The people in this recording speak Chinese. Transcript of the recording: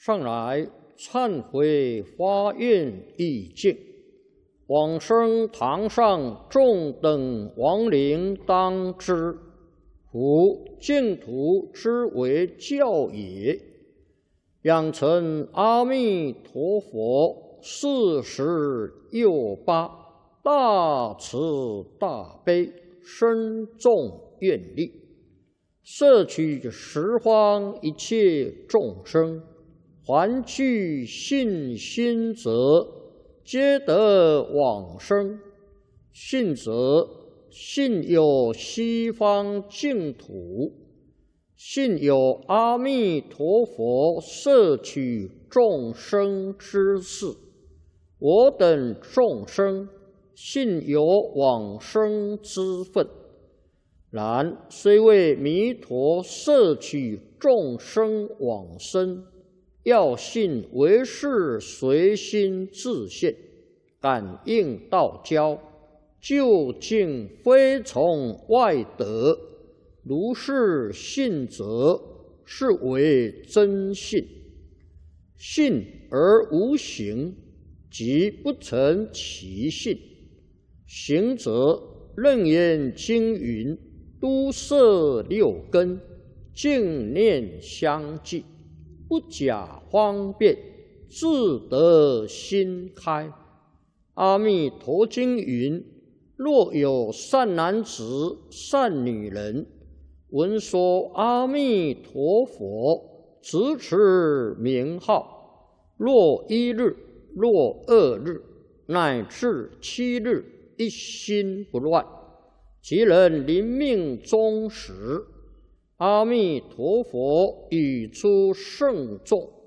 上来忏悔发愿意境，往生堂上众等亡灵当知，夫净土之为教也。养成阿弥陀佛46大慈大悲深重愿力，摄取十方一切众生，还具信心者，皆得往生。信则信有西方净土，信有阿弥陀佛摄取众生之事。我等众生信有往生之分，然虽为弥陀摄取众生往生，要信唯是随心自现，感应道交，究竟非从外得。如是信则，是为真信。信而无行，即不成其信。行则楞严经云：都摄六根，净念相继，不假方便，自得心开。阿弥陀经云：若有善男子、善女人，闻说阿弥陀佛，直持名号，若1日，若2日，乃至7日，一心不乱，即能临命终时，阿弥陀佛语出圣众，